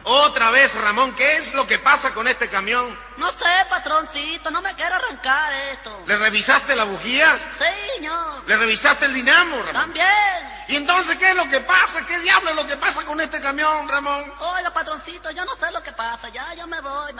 Otra vez, Ramón, ¿qué es lo que pasa con este camión? No sé, patroncito, no me quiero arrancar esto. ¿Le revisaste la bujía? Sí, señor. ¿Le revisaste el dinamo, Ramón? También. ¿Y entonces qué es lo que pasa? ¿Qué diablo es lo que pasa con este camión, Ramón? Oiga, patroncito, yo no sé lo que pasa. Ya, yo me voy.